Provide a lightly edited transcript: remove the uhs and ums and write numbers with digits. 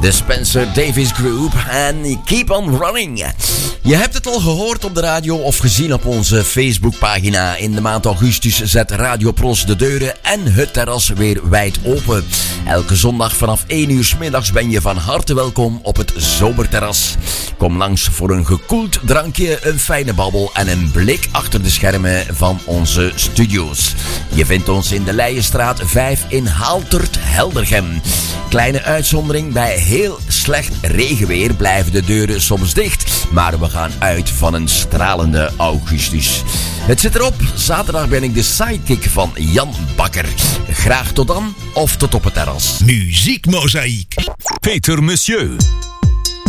De Spencer Davis Group en Keep on Running. Je hebt het al gehoord op de radio of gezien op onze Facebookpagina. In de maand augustus zet Radio Pros de deuren en het terras weer wijd open. Elke zondag vanaf 1 uur 's middags ben je van harte welkom op het zomerterras. Kom langs voor een gekoeld drankje, een fijne babbel en een blik achter de schermen van onze studio's. Je vindt ons in de Leijenstraat 5 in Haaltert, Heldergem. Kleine uitzondering, bij heel slecht regenweer blijven de deuren soms dicht, maar we gaan uit van een stralende augustus. Het zit erop, zaterdag ben ik de sidekick van Jan Bakker. Graag tot dan, of tot op het terras. Muziekmozaïek. Peter Monsieur.